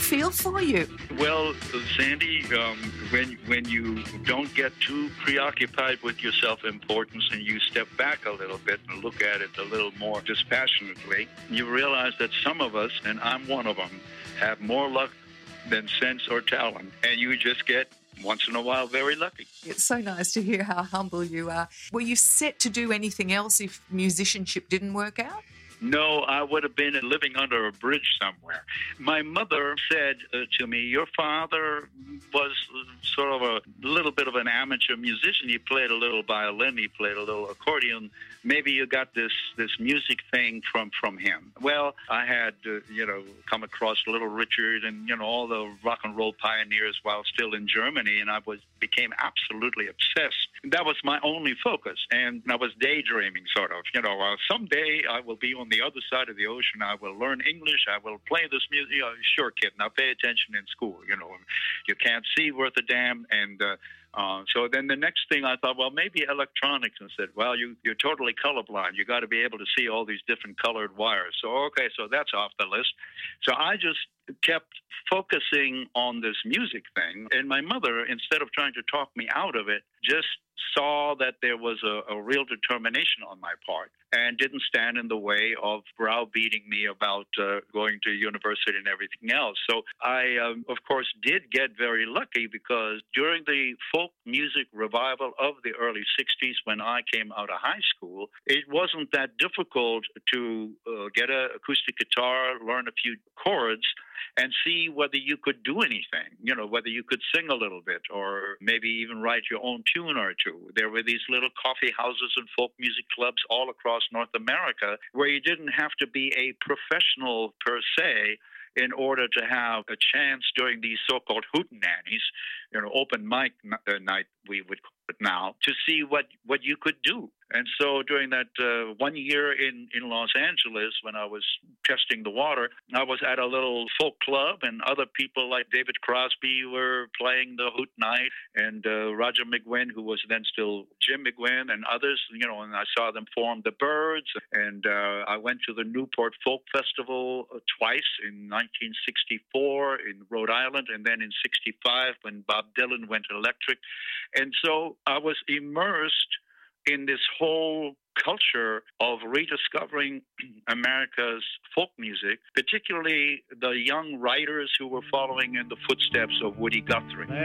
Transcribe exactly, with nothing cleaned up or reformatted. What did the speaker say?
feel for you? Well, Sandy, um, when when you don't get too preoccupied with your self-importance and you step back a little bit and look at it a little more dispassionately, you realize that some of us, and I'm one of them, have more luck than sense or talent, and you just get once in a while very lucky. It's so nice to hear how humble you are. Were you set to do anything else if musicianship didn't work out? No, I would have been living under a bridge somewhere. My mother said uh, to me, your father was sort of a little bit of an amateur musician. He played a little violin, he played a little accordion. Maybe you got this, this music thing from, from him. Well, I had, uh, you know, come across Little Richard and, you know, all the rock and roll pioneers while still in Germany, and I was became absolutely obsessed. That was my only focus, and I was daydreaming, sort of. You know, uh, someday I will be on the other side of the ocean. I will learn English. I will play this music. You know, sure, kid. Now pay attention in school. You know, you can't see worth a damn. And uh, uh, so then the next thing I thought, well, maybe electronics. And said, well, you you're totally colorblind. You got to be able to see all these different colored wires. So okay, so that's off the list. So I just kept focusing on this music thing. And my mother, instead of trying to talk me out of it, just saw that there was a, a real determination on my part and didn't stand in the way of browbeating me about uh, going to university and everything else. So I, um, of course, did get very lucky because during the folk music revival of the early sixties, when I came out of high school, it wasn't that difficult to uh, get an acoustic guitar, learn a few chords, and see whether you could do anything, you know, whether you could sing a little bit or maybe even write your own tune or two. There were these little coffee houses and folk music clubs all across North America where you didn't have to be a professional per se in order to have a chance during these so-called hootenannies, you know, open mic night, we would call it now, to see what, what you could do. And so during that uh, one year in, in Los Angeles, when I was testing the water, I was at a little folk club, and other people like David Crosby were playing the hoot night, and uh, Roger McGuinn, who was then still Jim McGuinn, and others, you know, and I saw them form the Byrds. And uh, I went to the Newport Folk Festival uh, twice, in nineteen sixty-four in Rhode Island, and then in sixty-five when Bob Dylan went electric. And so I was immersed in this whole culture of rediscovering America's folk music, particularly the young writers who were following in the footsteps of Woody Guthrie.